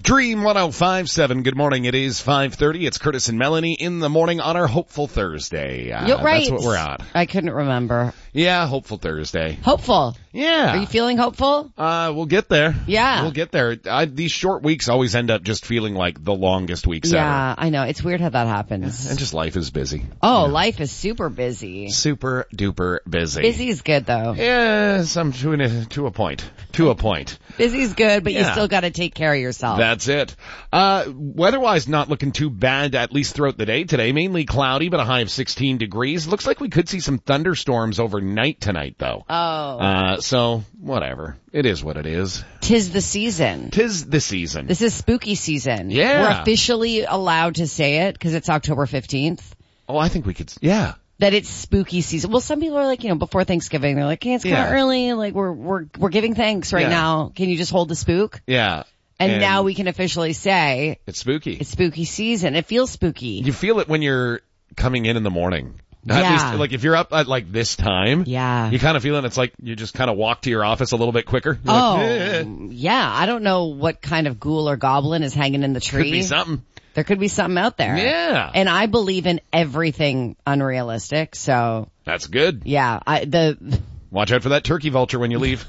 Dream 105.7. Good morning. It is 5:30. It's Curtis and Melanie in the morning on our Hopeful Thursday. You're right. That's what we're at. I couldn't remember. Yeah, Hopeful Thursday. Hopeful. Yeah. Are you feeling hopeful? We'll get there. Yeah. We'll get there. These short weeks always end up just feeling like the longest weeks ever. Yeah, I know. It's weird how that happens. And just life is busy. Oh, life is super busy. Super duper busy. Busy is good though. Yeah, to a point. To a point. Busy's good, but you Yeah. still gotta take care of yourself. That's it. Weather-wise, not looking too bad, at least throughout the day today. Mainly cloudy, but a high of 16 degrees. Looks like we could see some thunderstorms overnight tonight, though. Oh. So, whatever. It is what it is. 'Tis the season. 'Tis the season. This is spooky season. Yeah. We're officially allowed to say it because it's October 15th. Oh, I think we could, yeah. That it's spooky season. Well, some people are like, before Thanksgiving, they're like, hey, it's kind of Yeah. early. Like, we're giving thanks right Yeah. now. Can you just hold the spook? Yeah. And now we can officially say It's spooky. it's spooky season. It feels spooky. You feel it when you're coming in the morning. At Yeah. least, like, if you're up at, like, this time. Yeah. You kind of feel it. It's like you just kind of walk to your office a little bit quicker. You're Oh, like, eh. yeah. I don't know what kind of ghoul or goblin is hanging in the tree. Could be something. There could be something out there. Yeah. And I believe in everything unrealistic. So, That's good. yeah, Watch out for that turkey vulture when you leave.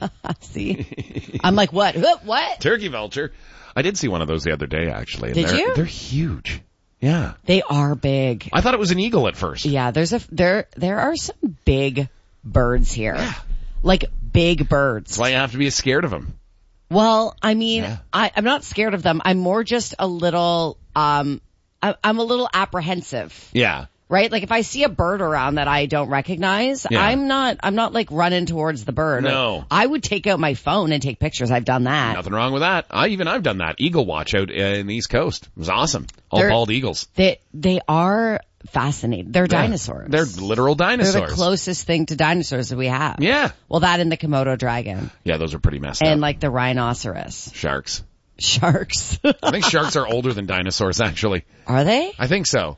see, I'm like, what? What? Turkey vulture. I did see one of those the other day, actually. And Did you? They're huge. Yeah. They are big. I thought it was an eagle at first. Yeah, there are some big birds here. Yeah. Like big birds. That's why you have to be scared of them. Well, I mean, Yeah. I'm not scared of them. I'm more just a little, I'm a little apprehensive. Yeah. Right? Like if I see a bird around that I don't recognize, Yeah. I'm not like running towards the bird. No. I would take out my phone and take pictures. I've done that. Nothing wrong with that. I've done that. Eagle watch out in the East Coast. It was awesome. All They're- bald eagles. They are fascinating. They're Yeah. dinosaurs. They're literal dinosaurs. They're the closest thing to dinosaurs that we have. Yeah. Well, that and the Komodo dragon. Yeah, those are pretty messed And up. like the rhinoceros. Sharks. Sharks. I think sharks are older than dinosaurs, actually. Are they? I think so.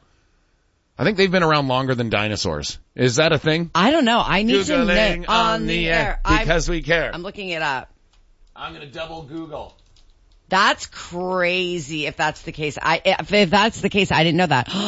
I think they've been around longer than dinosaurs. Is that a thing? I don't know. I need to Googling know on the air because we care. I'm looking it up. I'm going to double Google. That's crazy if that's the case. If that's the case, I didn't know that.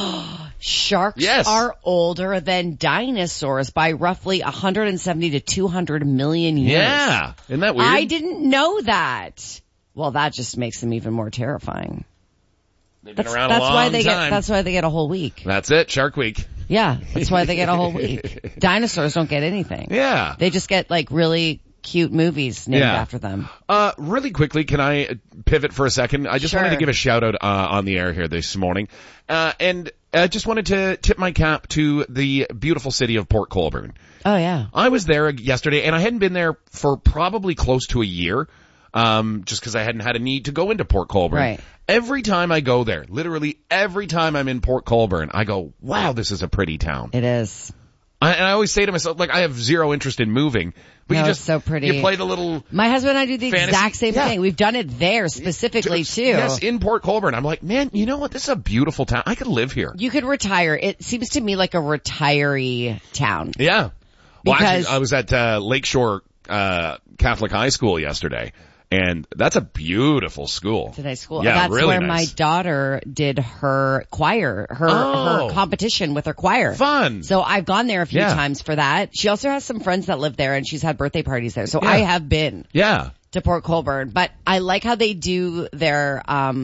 Sharks Yes. are older than dinosaurs by roughly 170 to 200 million years. Yeah. Isn't that weird? I didn't know that. Well, that just makes them even more terrifying. They've been around a long time. That's why they get a whole week. That's it. Shark Week. Yeah, that's why they get a whole week. Dinosaurs don't get anything. Yeah. They just get like really cute movies named Yeah. after them. Really quickly, can I pivot for a second? I just wanted to Sure. give a shout out on the air here this morning. And I just wanted to tip my cap to the beautiful city of Port Colborne. Oh yeah. I was there yesterday and I hadn't been there for probably close to a year. Just cause I hadn't had a need to go into Port Colborne. Right. Every time I go there, literally every time I'm in Port Colborne, I go, wow, this is a pretty town. It is. And I always say to myself, like, I have zero interest in moving. But No, you it's just, so pretty. You play the little My husband and I do the Fantasy- exact same yeah. thing. We've done it there specifically too. Yes, in Port Colborne. I'm like, man, you know what? This is a beautiful town. I could live here. You could retire. It seems to me like a retiree town. Yeah. Well, Because- actually, I was at Lakeshore Catholic High School yesterday, and that's a beautiful school. It's a nice school. Yeah, That's really where nice. my daughter did her choir, her Oh. competition with her choir. Fun. So I've gone there a few Yeah. times for that. She also has some friends that live there and she's had birthday parties there. So Yeah. I have been Yeah. to Port Colborne, but I like how they do their,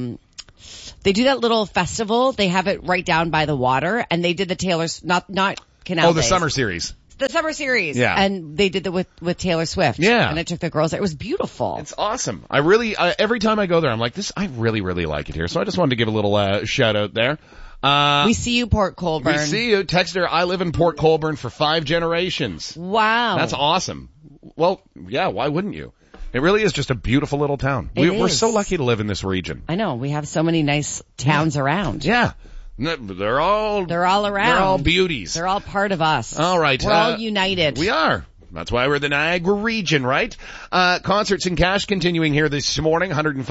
they do that little festival. They have it right down by the water and they did the Taylor's, not Canal Oh, the Days. summer series. The summer series. Yeah. And they did it with Taylor Swift. Yeah. And I took the girls there. It was beautiful. It's awesome. I really, every time I go there, I'm like, I really, really like it here. So I just wanted to give a little, shout out there. We see you, Port Colborne. We see you. Text her, I live in Port Colborne for 5 generations. Wow. That's awesome. Well, yeah, why wouldn't you? It really is just a beautiful little town. We're is. so lucky to live in this region. I know. We have so many nice towns around. Yeah. They're all around. They're all beauties. They're all part of us. All right. We're all united. We are. That's why we're the Niagara region, right? Concerts in cash continuing here this morning.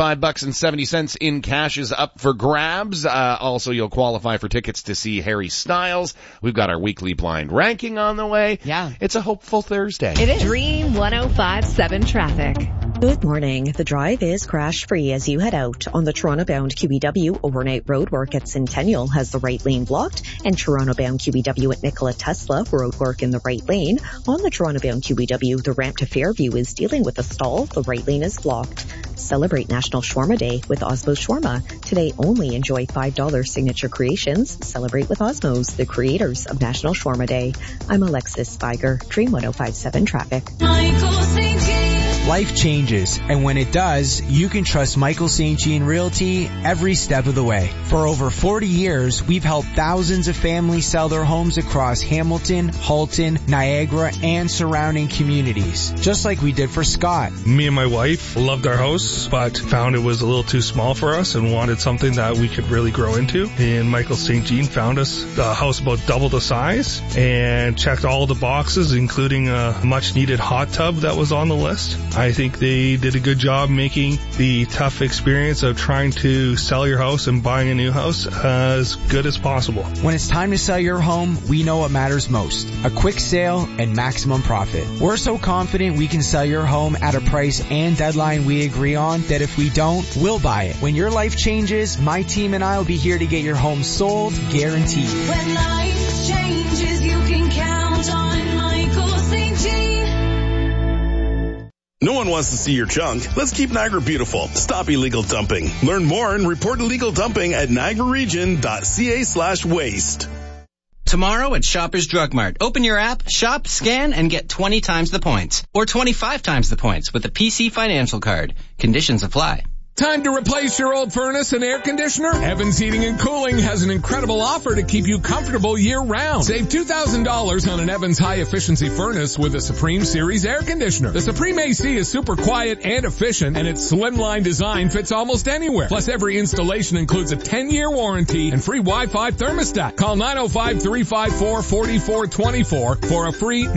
$105.70 in cash is up for grabs. Also, you'll qualify for tickets to see Harry Styles. We've got our weekly blind ranking on the way. Yeah. It's a hopeful Thursday. It is. Dream 105.7 traffic. Good morning. The drive is crash-free as you head out. On the Toronto-bound QEW, overnight roadwork at Centennial has the right lane blocked, and Toronto-bound QEW at Nikola Tesla, roadwork in the right lane. On the Toronto-bound QEW, the ramp to Fairview is dealing with a stall. The right lane is blocked. Celebrate National Shawarma Day with Osmo's Shawarma. Today only enjoy $5 signature creations. Celebrate with Osmo's, the creators of National Shawarma Day. I'm Alexis Spiger, Dream 105.7 Traffic. Life changes, and when it does, you can trust Michael St. Jean Realty every step of the way. For over 40 years, we've helped thousands of families sell their homes across Hamilton, Halton, Niagara, and surrounding communities, just like we did for Scott. Me and my wife loved our house, but found it was a little too small for us and wanted something that we could really grow into. And Michael St. Jean found us a house about double the size and checked all the boxes, including a much-needed hot tub that was on the list. I think they did a good job making the tough experience of trying to sell your house and buying a new house as good as possible. When it's time to sell your home, we know what matters most: a quick sale and maximum profit. We're so confident we can sell your home at a price and deadline we agree on that if we don't, we'll buy it. When your life changes, my team and I will be here to get your home sold, guaranteed. When life changes, you can count on Michael St. Jean. No one wants to see your junk. Let's keep Niagara beautiful. Stop illegal dumping. Learn more and report illegal dumping at niagararegion.ca/waste. Tomorrow at Shoppers Drug Mart. Open your app, shop, scan, and get 20 times the points. Or 25 times the points with a PC Financial Card. Conditions apply. Time to replace your old furnace and air conditioner? Evans Heating and Cooling has an incredible offer to keep you comfortable year-round. Save $2,000 on an Evans high-efficiency furnace with a Supreme Series air conditioner. The Supreme AC is super quiet and efficient, and its slimline design fits almost anywhere. Plus, every installation includes a 10-year warranty and free Wi-Fi thermostat. Call 905-354-4424 for a free